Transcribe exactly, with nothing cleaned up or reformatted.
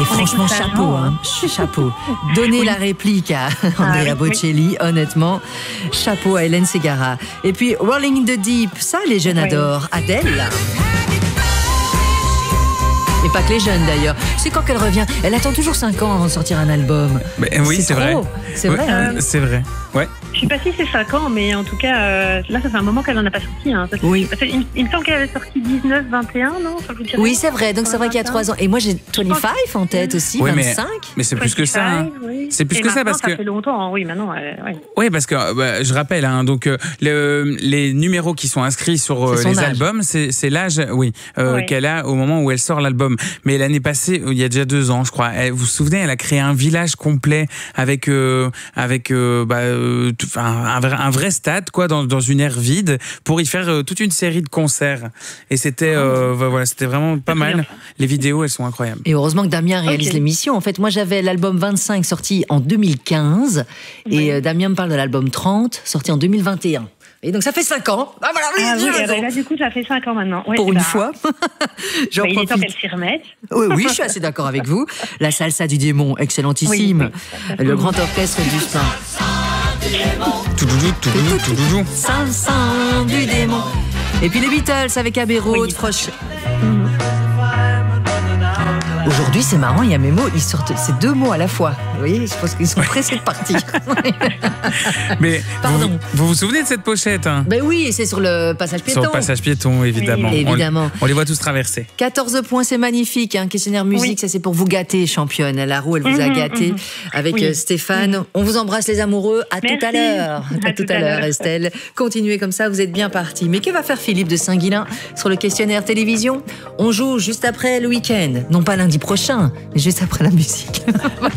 franchement, chapeau, hein. Chapeau. Donnez oui. la réplique à Andrea ah, oui, Bocelli, oui. honnêtement. Chapeau à Hélène Ségara. Et puis, Rolling in the Deep, ça, les jeunes oui. adorent. Adèle. Et pas que les jeunes d'ailleurs. C'est quand qu'elle revient. Elle attend toujours cinq ans avant de sortir un album. Mais, oui, c'est, c'est vrai. C'est oui, vrai. Hein. C'est vrai. Ouais. Je sais pas si c'est cinq ans, mais en tout cas, euh, là, ça fait un moment qu'elle n'en a pas sorti. Hein. Fait, oui. il, il me semble qu'elle avait sorti dix-neuf, vingt et un, non? Oui, c'est vrai. Donc c'est vrai qu'il y a trois ans. Et moi, j'ai vingt-cinq en tête aussi, oui, vingt-cinq. Mais, mais c'est plus que ça. Hein. Oui. C'est plus et que ça parce ça que. fait longtemps. Oui, maintenant. Euh, ouais. Oui, parce que bah, je rappelle. Hein, donc euh, le, les numéros qui sont inscrits sur euh, les âge. albums, c'est, c'est l'âge, oui, euh, oui. qu'elle a au moment où elle sort l'album. Mais l'année passée, il y a déjà deux ans, je crois. Elle, vous vous souvenez, elle a créé un village complet avec euh, avec euh, bah, euh, un, un, vrai, un vrai stade quoi, dans, dans une aire vide pour y faire euh, toute une série de concerts. Et c'était euh, oh. voilà, c'était vraiment pas mal. Bien. Les vidéos, elles sont incroyables. Et heureusement que Damien réalise okay. l'émission. En fait, moi, j'avais l'album vingt-cinq sorti en deux mille quinze oui. et euh, Damien me parle de l'album trente sorti en deux mille vingt et un. Et donc ça fait cinq ans. Ah, voilà, ah oui, bah, là du coup ça fait cinq ans maintenant. Ouais, pour une bah, fois. J'en bah, il est temps qu'elle s'y remette. Oui, oui, je suis assez d'accord avec vous. La salsa du démon, excellentissime. Oui, oui. Le grand orchestre du pain. Tout doudou, tout doudou, tout doudou. Salsa du démon. Et puis les Beatles avec Abbey Road, oui. Frosh. Mmh. Aujourd'hui, c'est marrant, il y a mes mots, ils sortent ces deux mots à la fois. Vous voyez, je pense qu'ils sont pressés de partir. Mais Pardon. Vous, vous vous souvenez de cette pochette hein? Ben oui, c'est sur le passage piéton. Sur le passage piéton, évidemment. Oui. Évidemment. On, on les voit tous traverser. quatorze points, c'est magnifique. Hein. Questionnaire musique, oui. ça c'est pour vous gâter, championne. La roue, elle vous a gâté mmh, mmh. avec oui. Stéphane. Mmh. On vous embrasse les amoureux. À Merci. tout à l'heure. À, à tout à l'heure, Estelle. Continuez comme ça, vous êtes bien partis. Mais que va faire Philippe de Saint-Guilain sur le questionnaire télévision? On joue juste après le week-end. Non pas lundi prochain, mais juste après la musique.